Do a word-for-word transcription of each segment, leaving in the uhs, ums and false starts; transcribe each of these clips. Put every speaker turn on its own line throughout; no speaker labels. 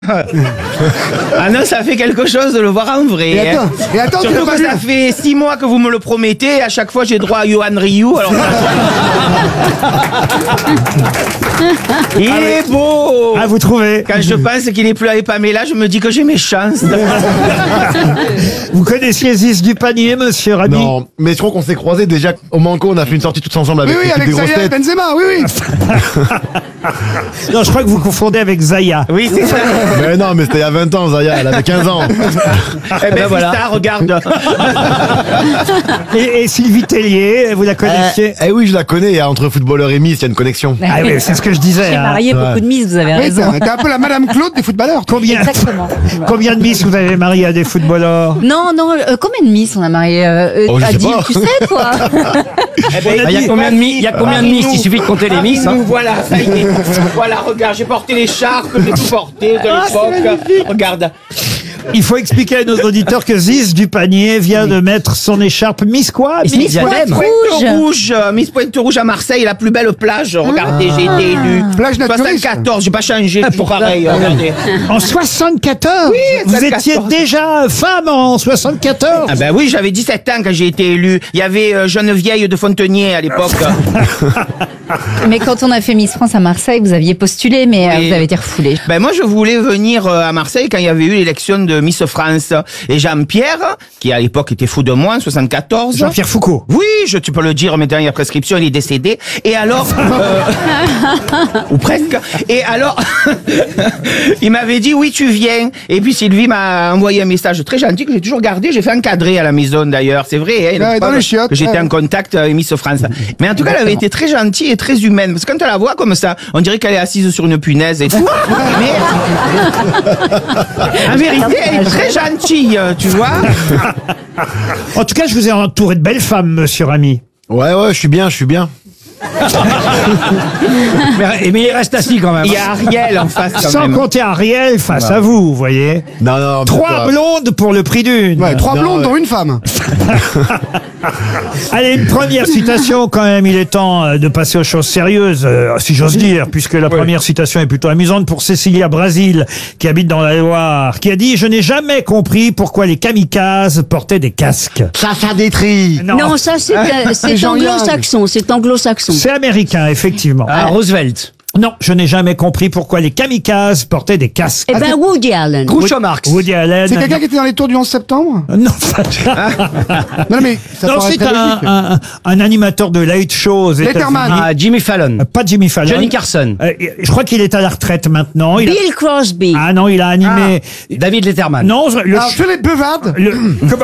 Ah non, ça fait quelque chose de le voir en vrai.
Et attends,
hein.
et attends, tu
Surtout
l'as pas
que
vu.
ça fait six mois que vous me le promettez, et à chaque fois j'ai droit à Yohan Ryu. Alors... Il est beau.
Ah, vous trouvez?
Quand je pense qu'il est plus avec Pamela, je me dis que j'ai mes chances.
Vous connaissiez Ziz du panier, monsieur Rabi?
Non, mais je crois qu'on s'est croisés déjà au Manco, on a fait une sortie tous ensemble
Oui,
avec
oui,
l'équipe
avec
des grosses
Zaya et
têtes.
Benzema, oui, oui.
Non, je crois que vous confondez avec Zaya.
Oui, c'est ça.
Mais non, mais c'était il y a vingt ans, Zaya, elle avait quinze ans.
Eh ben voilà, regarde.
Et, et Sylvie Tellier, vous la connaissiez?
Eh oui, je la connais, il y a entre footballeur et Miss, il y a une connexion.
Ah oui, c'est ce que je disais.
J'ai
hein.
marié beaucoup de miss, vous avez
Oui,
raison.
t'es t'es un peu la Madame Claude des footballeurs. toi.
Combien,
Exactement.
combien de miss vous avez marié à des footballeurs?
Non, non, euh, combien de miss on a marié euh,
Oh, je sais
Adil,
pas.
tu sais, toi?
Eh ben,
Il y a combien de miss Il y a combien de miss Il suffit de compter les miss. hein.
Nous, voilà, ça y est. Voilà, regarde, j'ai porté l'écharpe, j'ai tout porté de l'époque. Regarde.
Il faut expliquer à nos auditeurs que Ziz du panier vient de mettre son écharpe Miss quoi?
Miss
Miss
Diadème.
Pointe
Rouge.
Rouge, euh, Miss Pointe Rouge à Marseille, la plus belle plage. Regardez, j'ai été élu.
Plage naturiste.
soixante-quatorze, j'ai pas changé, toujours pareil. Regardez.
En soixante-quatorze? Vous étiez
soixante-quatorze.
déjà femme en soixante-quatorze?
Ah ben oui, j'avais dix-sept ans quand j'ai été élu. Il y avait euh, Geneviève de Fontenay à l'époque.
Mais quand on a fait Miss France à Marseille, vous aviez postulé, mais euh,
Oui.
vous avez été refoulé.
Ben moi, je voulais venir euh, à Marseille quand il y avait eu l'élection de Miss France. Et Jean-Pierre, qui à l'époque était fou de moi, en soixante-quatorze.
Jean-Pierre Foucault.
Oui, je, tu peux le dire, mais dernière prescription, il est décédé. Et alors, euh, ou presque. Et alors, il m'avait dit, oui, tu viens. Et puis Sylvie m'a envoyé un message très gentil que j'ai toujours gardé. J'ai fait encadrer à la maison, d'ailleurs. C'est vrai, hein,
Ouais, dans les chiottes,
que j'étais
ouais.
en contact avec Miss France. Mais en tout cas, elle avait été très gentille et très humaine. Parce que quand elle la voit comme ça, on dirait qu'elle est assise sur une punaise et tout. Mais, en vérité, elle est très gentille, tu vois.
En tout cas, je vous ai entouré de belles femmes, monsieur Rami.
Ouais, ouais, je suis bien, je suis bien.
Mais, mais il reste assis quand même.
Il y a Ariel en face, quand
Sans
même.
compter Ariel face à vous, vous voyez.
Non, non, mais
Trois
toi-
blondes pour le prix d'une.
Ouais, trois
Non,
blondes
ouais.
dont une femme.
Allez, une première citation quand même. Il est temps euh, de passer aux choses sérieuses, euh, si j'ose dire, puisque la première citation est plutôt amusante pour Cécilia Brasil, qui habite dans la Loire, qui a dit « Je n'ai jamais compris pourquoi les kamikazes portaient des casques.
Ça, ça détruit. »
Non, ça c'est euh, c'est
Jean
anglo-saxon, c'est anglo-saxon.
C'est américain, effectivement.
Ah, Roosevelt.
Non, je n'ai jamais compris pourquoi les kamikazes portaient des casques.
Eh ben Woody Allen.
Groucho Marx.
Woody Allen.
C'est quelqu'un qui était dans les tours du onze septembre.
Non,
Non, mais ça
non
paraît
c'est
très
un,
logique.
un, un animateur de light show aux
Letterman.
États-Unis.
Ah, Jimmy Fallon.
Euh, Pas Jimmy Fallon.
Johnny Carson.
Euh, je crois qu'il est à la retraite maintenant. Il a-
Bill Crosby.
Ah non, il a animé.
David Letterman.
Non, le,
Alors, Philippe Bevard.
le- comment-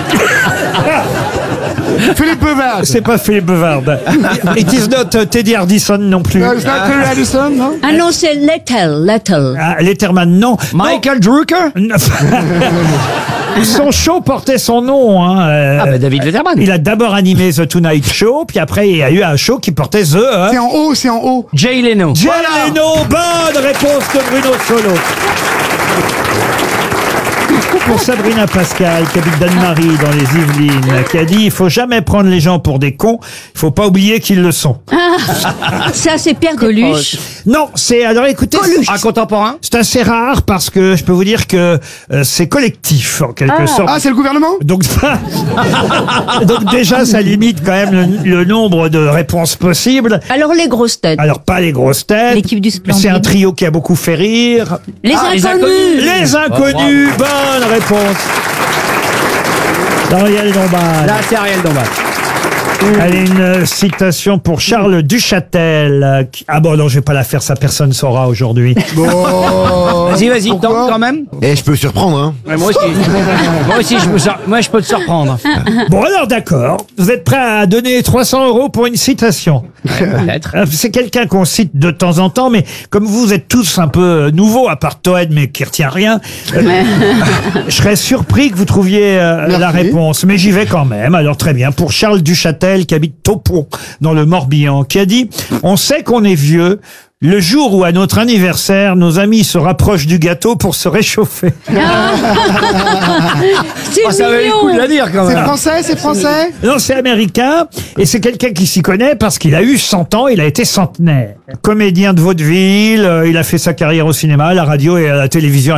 Philippe Bevard.
c'est pas Philippe Bevard. It is not uh, Teddy Hardison non plus.
Euh, c'est pas Terry Addison, non?
Ah non, c'est Lettel, Lettel.
Ah, Letterman, non.
Michael Drucker.
Non. Son show portait son nom. Hein. euh,
Ah, bah David Letterman.
Il a d'abord animé The Tonight Show, puis après il y a eu un show qui portait The. hein.
C'est en haut, c'est en haut.
Jay Leno.
Jay Leno, bonne réponse de Bruno Solo. Pour Sabrina Pascal, qui habite Danemarie dans les Yvelines, qui a dit « Il faut jamais prendre les gens pour des cons, il faut pas oublier qu'ils le sont.
Ça c'est Pierre Coluche. »
Non, c'est... Alors écoutez, c'est-
Un contemporain.
c'est assez rare parce que je peux vous dire que euh, c'est collectif, en quelque sorte.
Ah, c'est le gouvernement?
Donc, donc déjà, ça limite quand même le, le nombre de réponses possibles.
Alors les grosses têtes.
Alors, pas les grosses têtes.
L'équipe du
mais c'est un
Splendide.
trio qui a beaucoup fait rire.
Les
Ah, les
inconnus.
Les inconnus, bonne réponse. Ariel Dombal.
Là, c'est Ariel Dombal.
Allez, une euh, citation pour Charles Duchâtel. euh, qui- Ah bon, non, je vais pas la faire, ça personne saura aujourd'hui.
Bon.
Vas-y, vas-y,
Pourquoi
tente quand même.
Et je peux surprendre, hein.
Ouais, moi aussi. moi aussi, je peux, sor- moi, je peux te surprendre.
Bon, alors d'accord. Vous êtes prêts à donner trois cents euros pour une citation?
Peut-être.
Euh, C'est quelqu'un qu'on cite de temps en temps, mais comme vous êtes tous un peu euh, nouveaux, à part Toen, mais qui retient rien, euh, je serais surpris que vous trouviez euh,
Merci.
la réponse. Mais j'y vais quand même. Alors très bien. Pour Charles Duchâtel, qui habite Taupon, dans le Morbihan, qui a dit « On sait qu'on est vieux Le jour où à notre anniversaire, nos amis se rapprochent du gâteau pour se réchauffer.
C'est
Oh, ça valait le coup de
mignon.
la dire quand
C'est
même.
français, c'est français.
Non, c'est américain et c'est quelqu'un qui s'y connaît parce qu'il a eu cent ans, il a été centenaire. Comédien de vaudeville, euh, il a fait sa carrière au cinéma, à la radio et à la télévision